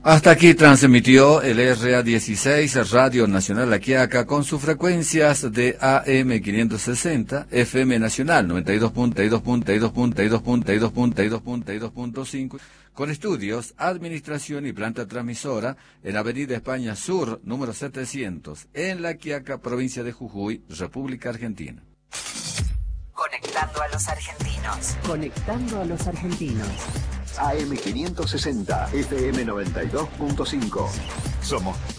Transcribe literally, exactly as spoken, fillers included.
Hasta aquí transmitió el R A dieciséis Radio Nacional La Quiaca con sus frecuencias de A M quinientos sesenta, F M Nacional noventa y dos punto dos punto dos punto dos punto dos punto dos punto dos punto cinco, con estudios, administración y planta transmisora en Avenida España Sur, número setecientos, en La Quiaca, provincia de Jujuy, República Argentina. Conectando a los argentinos. Conectando a los argentinos. A M quinientos sesenta, F M noventa y dos punto cinco. Somos